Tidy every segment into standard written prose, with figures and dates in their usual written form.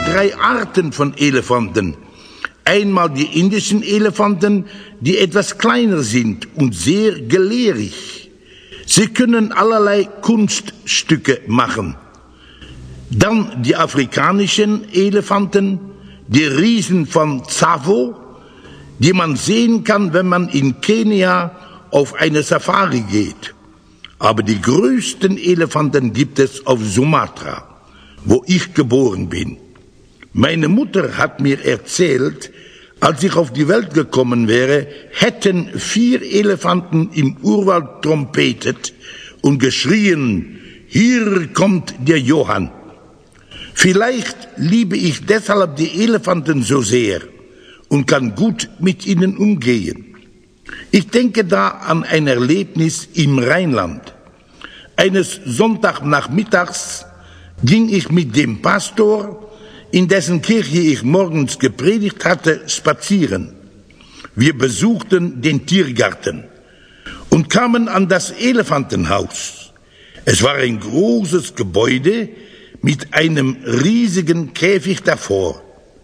3 Arten von Elefanten. Einmal die indischen Elefanten, die etwas kleiner sind und sehr gelehrig. Sie können allerlei Kunststücke machen. Dann die afrikanischen Elefanten, die Riesen von Tsavo, die man sehen kann, wenn man in Kenia auf eine Safari geht. Aber die größten Elefanten gibt es auf Sumatra, wo ich geboren bin. Meine Mutter hat mir erzählt, als ich auf die Welt gekommen wäre, hätten 4 Elefanten im Urwald trompetet und geschrien, hier kommt der Johann. Vielleicht liebe ich deshalb die Elefanten so sehr und kann gut mit ihnen umgehen. Ich denke da an ein Erlebnis im Rheinland. Eines Sonntagnachmittags ging ich mit dem Pastor, in dessen Kirche ich morgens gepredigt hatte, spazieren. Wir besuchten den Tiergarten und kamen an das Elefantenhaus. Es war ein großes Gebäude mit einem riesigen Käfig davor.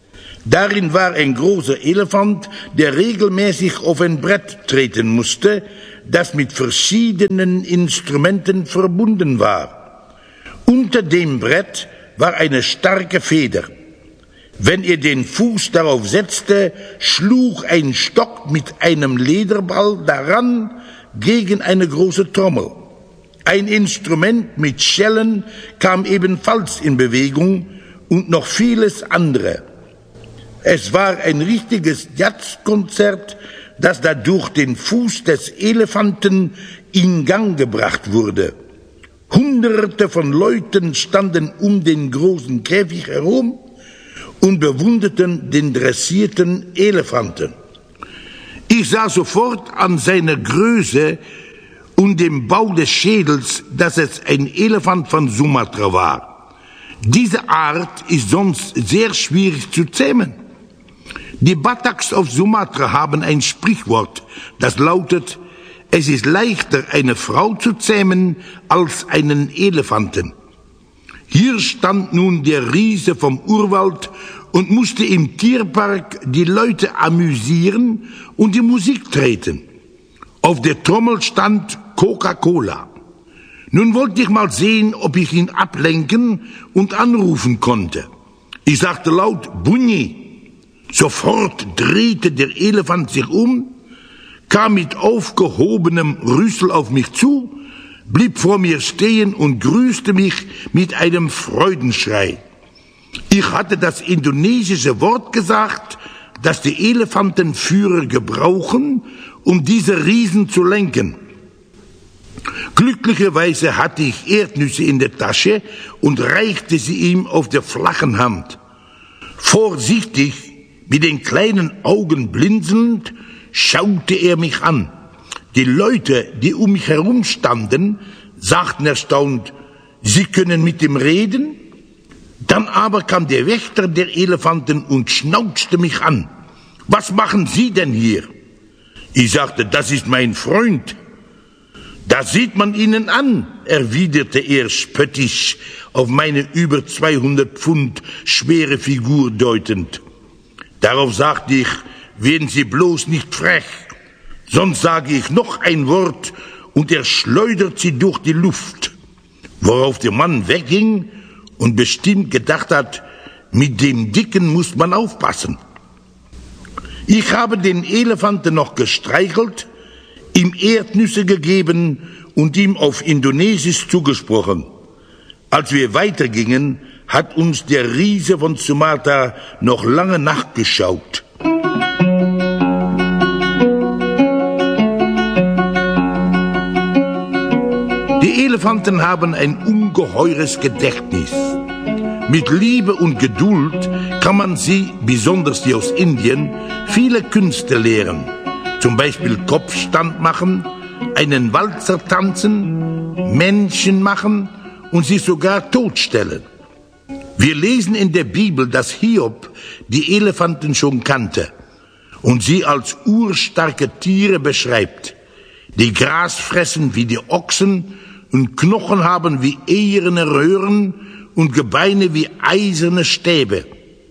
Darin war ein großer Elefant, der regelmäßig auf ein Brett treten musste, das mit verschiedenen Instrumenten verbunden war. Unter dem Brett war eine starke Feder. Wenn er den Fuß darauf setzte, schlug ein Stock mit einem Lederball daran gegen eine große Trommel. Ein Instrument mit Schellen kam ebenfalls in Bewegung und noch vieles andere. Es war ein richtiges Jazzkonzert, das da durch den Fuß des Elefanten in Gang gebracht wurde. Hunderte von Leuten standen um den großen Käfig herum und bewunderten den dressierten Elefanten. Ich sah sofort an seiner Größe und dem Bau des Schädels, dass es ein Elefant von Sumatra war. Diese Art ist sonst sehr schwierig zu zähmen. Die Bataks auf Sumatra haben ein Sprichwort, das lautet, es ist leichter, eine Frau zu zähmen, als einen Elefanten. Hier stand nun der Riese vom Urwald und musste im Tierpark die Leute amüsieren und die Musik treten. Auf der Trommel stand Coca-Cola. Nun wollte ich mal sehen, ob ich ihn ablenken und anrufen konnte. Ich sagte laut, Bunyi. Sofort drehte der Elefant sich um, kam mit aufgehobenem Rüssel auf mich zu, blieb vor mir stehen und grüßte mich mit einem Freudenschrei. Ich hatte das indonesische Wort gesagt, das die Elefantenführer gebrauchen, um diese Riesen zu lenken. Glücklicherweise hatte ich Erdnüsse in der Tasche und reichte sie ihm auf der flachen Hand. Vorsichtig, mit den kleinen Augen blinzelnd, schaute er mich an. Die Leute, die um mich herum standen, sagten erstaunt, Sie können mit ihm reden? Dann aber kam der Wächter der Elefanten und schnauzte mich an. Was machen Sie denn hier? Ich sagte, das ist mein Freund. Das sieht man Ihnen an, erwiderte er spöttisch, auf meine über 200 Pfund schwere Figur deutend. Darauf sagte ich, werden Sie bloß nicht frech, sonst sage ich noch ein Wort und er schleudert Sie durch die Luft. Worauf der Mann wegging und bestimmt gedacht hat, mit dem Dicken muss man aufpassen. Ich habe den Elefanten noch gestreichelt, ihm Erdnüsse gegeben und ihm auf Indonesisch zugesprochen. Als wir weitergingen, hat uns der Riese von Sumatra noch lange nachgeschaut. Die Elefanten haben ein ungeheures Gedächtnis. Mit Liebe und Geduld kann man sie, besonders die aus Indien, viele Künste lehren. Zum Beispiel Kopfstand machen, einen Walzer tanzen, Männchen machen und sich sogar totstellen. Wir lesen in der Bibel, dass Hiob die Elefanten schon kannte und sie als urstarke Tiere beschreibt, die Gras fressen wie die Ochsen und Knochen haben wie eherne Röhren und Gebeine wie eiserne Stäbe.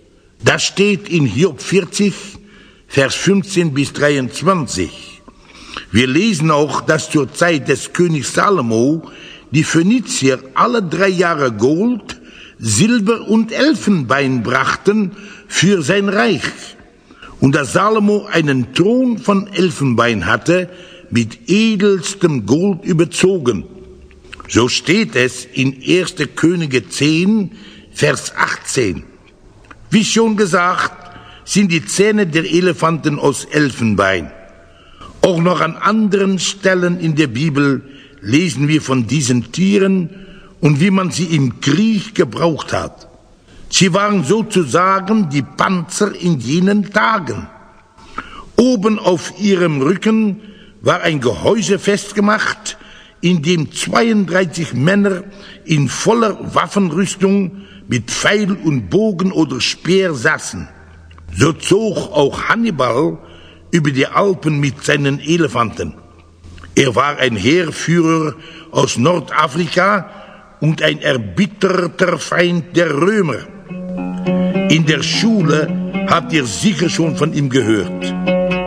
Das steht in Hiob 40, Vers 15 bis 23. Wir lesen auch, dass zur Zeit des Königs Salomo die Phönizier alle 3 Jahre Gold, Silber und Elfenbein brachten für sein Reich. Und dass Salomo einen Thron von Elfenbein hatte, mit edelstem Gold überzogen. So steht es in 1. Könige 10, Vers 18. Wie schon gesagt, sind die Zähne der Elefanten aus Elfenbein. Auch noch an anderen Stellen in der Bibel lesen wir von diesen Tieren und wie man sie im Krieg gebraucht hat. Sie waren sozusagen die Panzer in jenen Tagen. Oben auf ihrem Rücken war ein Gehäuse festgemacht, in dem 32 Männer in voller Waffenrüstung mit Pfeil und Bogen oder Speer saßen. So zog auch Hannibal über die Alpen mit seinen Elefanten. Er war ein Heerführer aus Nordafrika und ein erbitterter Feind der Römer. In der Schule habt ihr sicher schon von ihm gehört.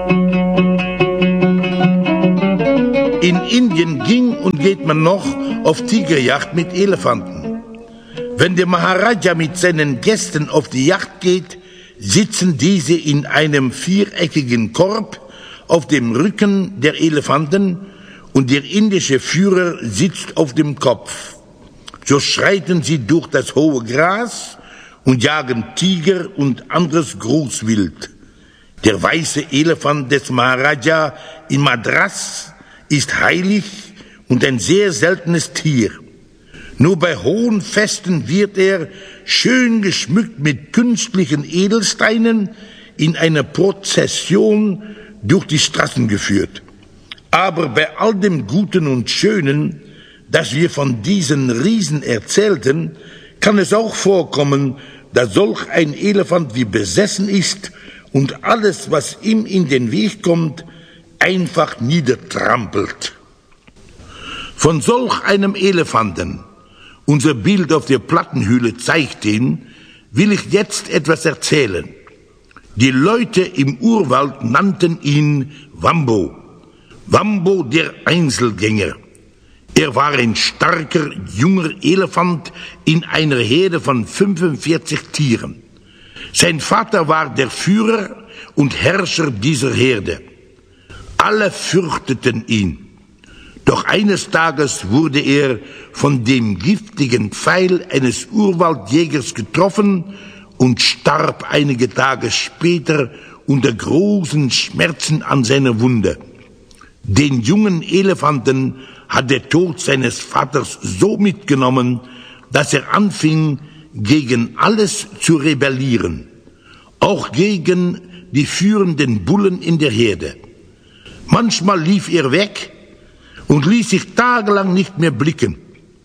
In Indien ging und geht man noch auf Tigerjagd mit Elefanten. Wenn der Maharaja mit seinen Gästen auf die Jagd geht, sitzen diese in einem viereckigen Korb auf dem Rücken der Elefanten und der indische Führer sitzt auf dem Kopf. So schreiten sie durch das hohe Gras und jagen Tiger und anderes Großwild. Der weiße Elefant des Maharaja in Madras ist heilig und ein sehr seltenes Tier. Nur bei hohen Festen wird er, schön geschmückt mit künstlichen Edelsteinen, in einer Prozession durch die Straßen geführt. Aber bei all dem Guten und Schönen, das wir von diesen Riesen erzählten, kann es auch vorkommen, dass solch ein Elefant wie besessen ist und alles, was ihm in den Weg kommt, einfach niedertrampelt. Von solch einem Elefanten, unser Bild auf der Plattenhülle zeigt ihn, will ich jetzt etwas erzählen. Die Leute im Urwald nannten ihn Wambo. Wambo der Einzelgänger. Er war ein starker, junger Elefant in einer Herde von 45 Tieren. Sein Vater war der Führer und Herrscher dieser Herde. Alle fürchteten ihn. Doch eines Tages wurde er von dem giftigen Pfeil eines Urwaldjägers getroffen und starb einige Tage später unter großen Schmerzen an seiner Wunde. Den jungen Elefanten hat der Tod seines Vaters so mitgenommen, dass er anfing, gegen alles zu rebellieren, auch gegen die führenden Bullen in der Herde. Manchmal lief er weg und ließ sich tagelang nicht mehr blicken.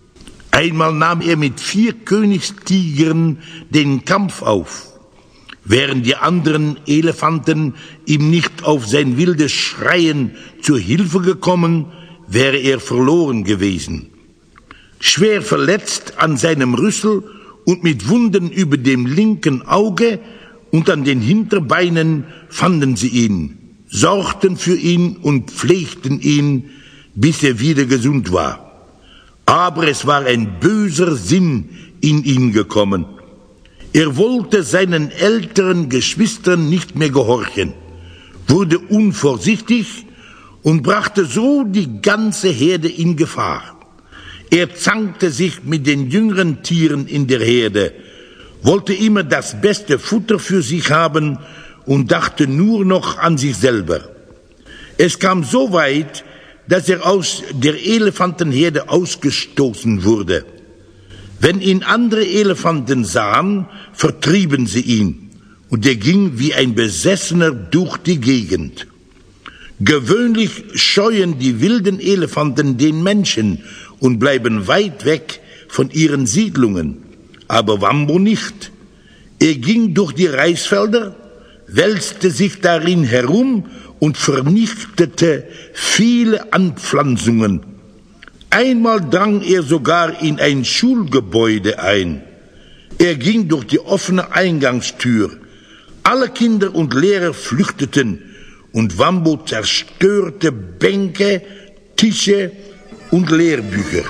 Einmal nahm er mit 4 Königstigern den Kampf auf. Wären die anderen Elefanten ihm nicht auf sein wildes Schreien zur Hilfe gekommen, wäre er verloren gewesen. Schwer verletzt an seinem Rüssel und mit Wunden über dem linken Auge und an den Hinterbeinen fanden sie ihn, sorgten für ihn und pflegten ihn, bis er wieder gesund war. Aber es war ein böser Sinn in ihn gekommen. Er wollte seinen älteren Geschwistern nicht mehr gehorchen, wurde unvorsichtig und brachte so die ganze Herde in Gefahr. Er zankte sich mit den jüngeren Tieren in der Herde, wollte immer das beste Futter für sich haben und dachte nur noch an sich selber. Es kam so weit, dass er aus der Elefantenherde ausgestoßen wurde. Wenn ihn andere Elefanten sahen, vertrieben sie ihn, und er ging wie ein Besessener durch die Gegend. Gewöhnlich scheuen die wilden Elefanten den Menschen und bleiben weit weg von ihren Siedlungen, aber Wambo nicht. Er ging durch die Reisfelder, wälzte sich darin herum und vernichtete viele Anpflanzungen. Einmal drang er sogar in ein Schulgebäude ein. Er ging durch die offene Eingangstür, Alle Kinder und Lehrer flüchteten und Wambo zerstörte Bänke, Tische und Lehrbücher.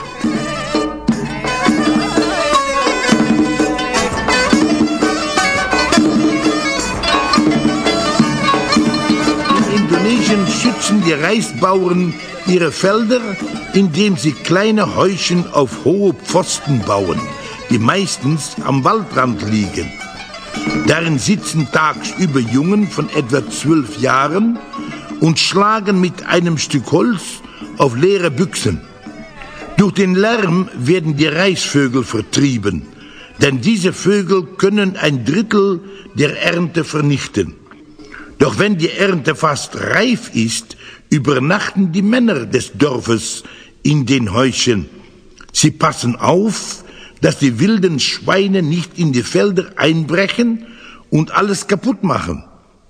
In Indonesien schützen die Reisbauern ihre Felder, indem sie kleine Häuschen auf hohe Pfosten bauen, die meistens am Waldrand liegen. Darin sitzen tagsüber Jungen von etwa 12 Jahren und schlagen mit einem Stück Holz auf leere Büchsen. Durch den Lärm werden die Reisvögel vertrieben, denn diese Vögel können 1/3 der Ernte vernichten. Doch wenn die Ernte fast reif ist, übernachten die Männer des Dorfes in den Häuschen. Sie passen auf, dass die wilden Schweine nicht in die Felder einbrechen und alles kaputt machen.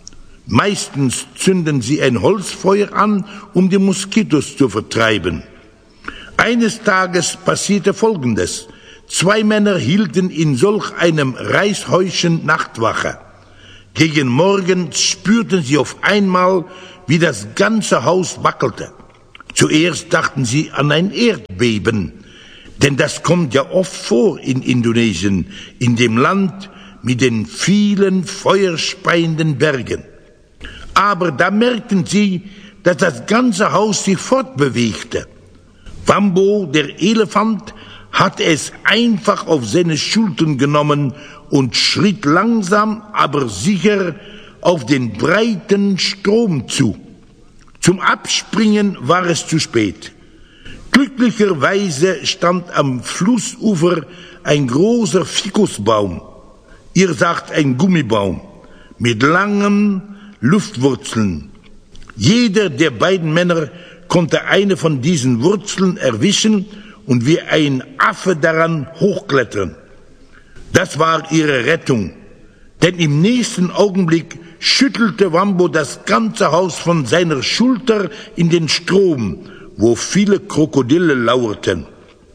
Meistens zünden sie ein Holzfeuer an, um die Moskitos zu vertreiben. Eines Tages passierte Folgendes. 2 Männer hielten in solch einem Reishäuschen Nachtwache. Gegen Morgen spürten sie auf einmal, wie das ganze Haus wackelte. Zuerst dachten sie an ein Erdbeben, denn das kommt ja oft vor in Indonesien, in dem Land mit den vielen feuerspeienden Bergen. Aber da merkten sie, dass das ganze Haus sich fortbewegte. Wambo, der Elefant, hatte es einfach auf seine Schultern genommen und schritt langsam, aber sicher auf den breiten Strom zu. Zum Abspringen war es zu spät. Glücklicherweise stand am Flussufer ein großer Fikusbaum, ihr sagt ein Gummibaum, mit langen Luftwurzeln. Jeder der beiden Männer konnte eine von diesen Wurzeln erwischen und wie ein Affe daran hochklettern. Das war ihre Rettung, denn im nächsten Augenblick schüttelte Wambo das ganze Haus von seiner Schulter in den Strom, wo viele Krokodile lauerten.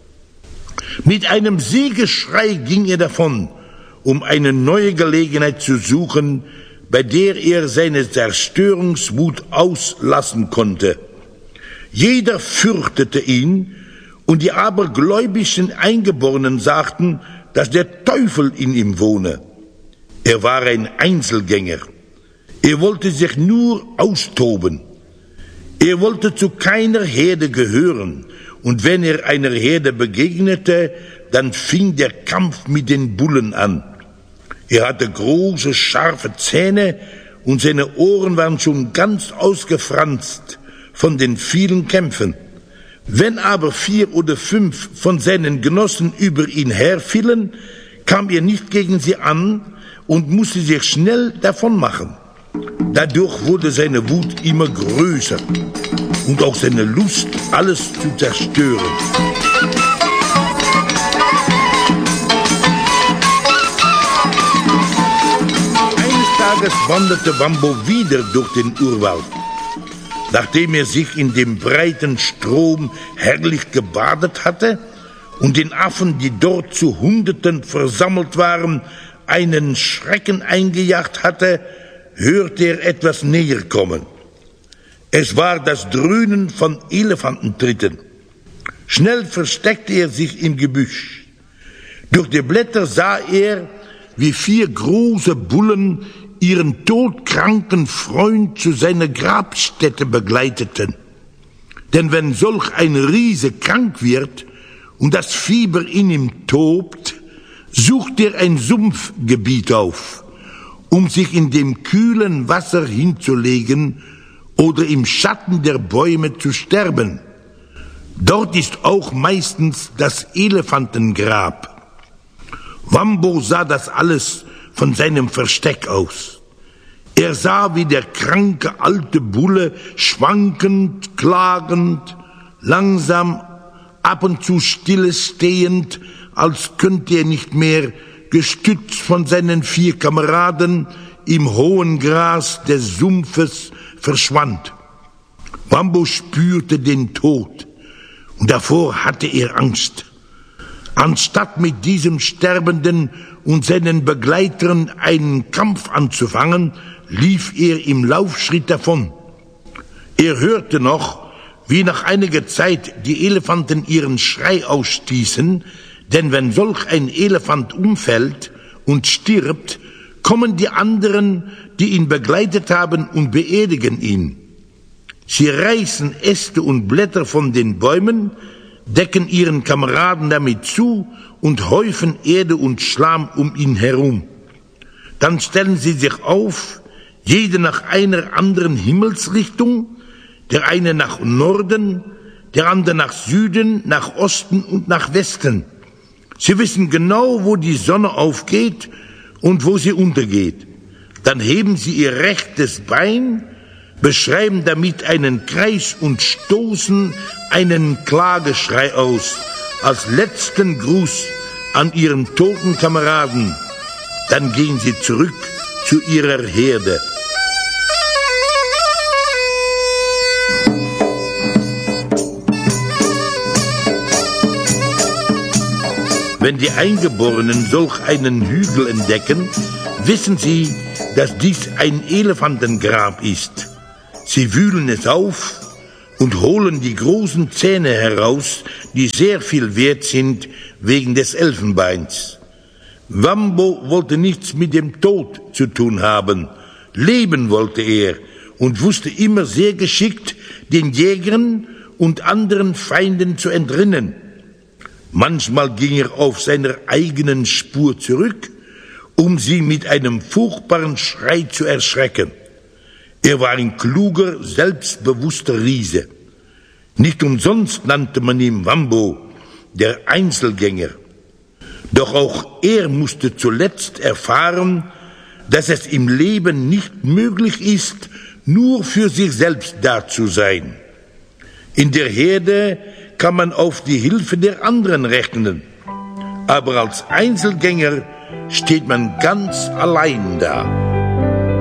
Mit einem Siegesschrei ging er davon, um eine neue Gelegenheit zu suchen, bei der er seine Zerstörungswut auslassen konnte. Jeder fürchtete ihn, und die abergläubischen Eingeborenen sagten, dass der Teufel in ihm wohne. Er war ein Einzelgänger. Er wollte sich nur austoben. Er wollte zu keiner Herde gehören, und wenn er einer Herde begegnete, dann fing der Kampf mit den Bullen an. Er hatte große, scharfe Zähne und seine Ohren waren schon ganz ausgefranst von den vielen Kämpfen. Wenn aber 4 oder 5 von seinen Genossen über ihn herfielen, kam er nicht gegen sie an und musste sich schnell davon machen. Dadurch wurde seine Wut immer größer und auch seine Lust, alles zu zerstören. Eines Tages wanderte Wambo wieder durch den Urwald. Nachdem er sich in dem breiten Strom herrlich gebadet hatte und den Affen, die dort zu Hunderten versammelt waren, einen Schrecken eingejagt hatte, hörte er etwas näher kommen. Es war das Dröhnen von Elefantentritten. Schnell versteckte er sich im Gebüsch. Durch die Blätter sah er, wie 4 große Bullen ihren todkranken Freund zu seiner Grabstätte begleiteten. Denn wenn solch ein Riese krank wird und das Fieber in ihm tobt, sucht er ein Sumpfgebiet auf, um sich in dem kühlen Wasser hinzulegen oder im Schatten der Bäume zu sterben. Dort ist auch meistens das Elefantengrab. Wambo sah das alles von seinem Versteck aus. Er sah, wie der kranke alte Bulle schwankend, klagend, langsam, ab und zu stillestehend, als könnte er nicht mehr, gestützt von seinen 4 Kameraden, im hohen Gras des Sumpfes verschwand. Wambo spürte den Tod und davor hatte er Angst. Anstatt mit diesem Sterbenden und seinen Begleitern einen Kampf anzufangen, lief er im Laufschritt davon. Er hörte noch, wie nach einiger Zeit die Elefanten ihren Schrei ausstießen, denn wenn solch ein Elefant umfällt und stirbt, kommen die anderen, die ihn begleitet haben, und beerdigen ihn. Sie reißen Äste und Blätter von den Bäumen, decken ihren Kameraden damit zu und häufen Erde und Schlamm um ihn herum. Dann stellen sie sich auf, jede nach einer anderen Himmelsrichtung, der eine nach Norden, der andere nach Süden, nach Osten und nach Westen. Sie wissen genau, wo die Sonne aufgeht und wo sie untergeht. Dann heben sie ihr rechtes Bein, beschreiben damit einen Kreis und stoßen einen Klageschrei aus, als letzten Gruß an ihren toten Kameraden. Dann gehen sie zurück zu ihrer Herde. Wenn die Eingeborenen solch einen Hügel entdecken, wissen sie, dass dies ein Elefantengrab ist. Sie wühlen es auf und holen die großen Zähne heraus, die sehr viel wert sind wegen des Elfenbeins. Wambo wollte nichts mit dem Tod zu tun haben. Leben wollte er und wusste immer sehr geschickt, den Jägern und anderen Feinden zu entrinnen. Manchmal ging er auf seiner eigenen Spur zurück, um sie mit einem furchtbaren Schrei zu erschrecken. Er war ein kluger, selbstbewusster Riese. Nicht umsonst nannte man ihn Wambo, der Einzelgänger. Doch auch er musste zuletzt erfahren, dass es im Leben nicht möglich ist, nur für sich selbst da zu sein. In der Herde kann man auf die Hilfe der anderen rechnen, aber als Einzelgänger steht man ganz allein da.